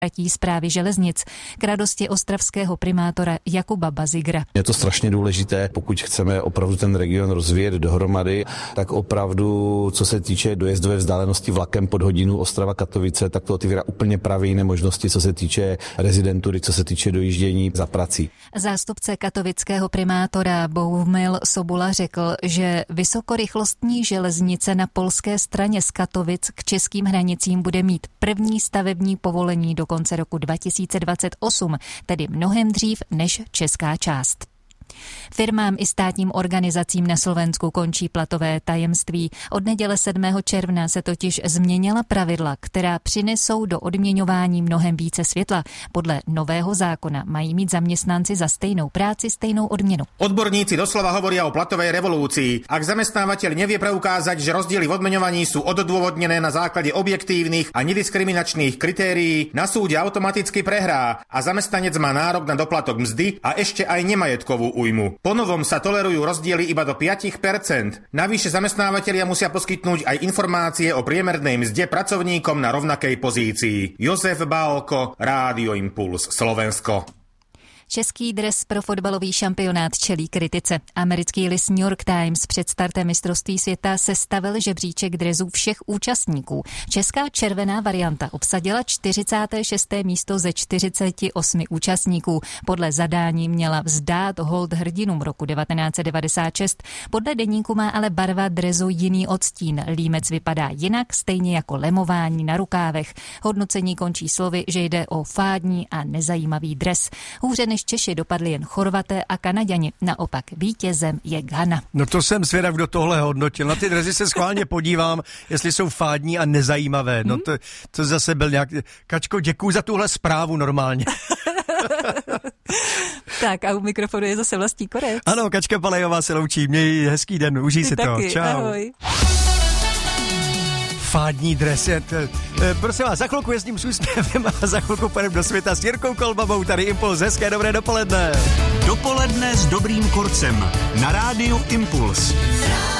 Správy železnic k radosti ostravského primátora Jakuba Bazigra. Je to strašně důležité, pokud chceme opravdu ten region rozvíjet dohromady, tak opravdu, co se týče dojezdové vzdálenosti vlakem pod hodinu Ostrava-Katovice, tak to otvírá úplně pravé jiné možnosti, co se týče rezidentury, co se týče dojíždění za prací. Zástupce katovického primátora Bohumil Sobula řekl, že vysokorychlostní železnice na polské straně z Katovic k českým hranicím bude mít první stavební povolení do konce roku 2028, tedy mnohem dřív než česká část. Firmám i státním organizacím na Slovensku končí platové tajemství. Od neděle 7. června se totiž změnila pravidla, která přinesou do odměňování mnohem více světla. Podle nového zákona mají mít zaměstnanci za stejnou práci stejnou odměnu. Odborníci doslova hovoria o platovej revolúcii. Ak zamestnávateľ nevie preukázať, že rozdiely v odmeňovaní sú odôvodnené na základe objektívnych a nediskriminačných kritérií, na súde automaticky prehrá a zamestnanec má nárok na doplatok mzdy a ešte aj nemajetkovú újmu. Ponovom sa tolerujú rozdiely iba do 5%. Navyše zamestnávatelia musia poskytnúť aj informácie o priemernej mzde pracovníkom na rovnakej pozícii. Jozef Bálko, Rádio Impuls, Slovensko. Český dres pro fotbalový šampionát čelí kritice. Americký list New York Times před startem mistrovství světa sestavil žebříček dresů všech účastníků. Česká červená varianta obsadila 46. místo ze 48 účastníků. Podle zadání měla vzdát hold hrdinům roku 1996. Podle deníku má ale barva dresu jiný odstín. Límec vypadá jinak, stejně jako lemování na rukávech. Hodnocení končí slovy, že jde o fádní a nezajímavý dres. Hůře než Češi dopadli jen Chorvaté a Kanaďani. Naopak vítězem je Ghana. No to jsem zvědav, kdo tohle hodnotil. Na ty dresy se schválně podívám, jestli jsou fádní a nezajímavé. No to zase byl nějak... Kačko, děkuju za tuhle zprávu normálně. Tak a u mikrofonu je zase Vlastí Korec. Ano, Kačka Palejová se loučí. Měj hezký den, užij si taky, to. Čau. Ahoj. Fádní dres. Prosím vás, za chvilku jezdím s úsměvem a za chvilku půjdeme do světa s Jirkou Kolbabou. Tady Impuls, hezké dobré dopoledne. Dopoledne s dobrým kurcem na rádiu Impuls.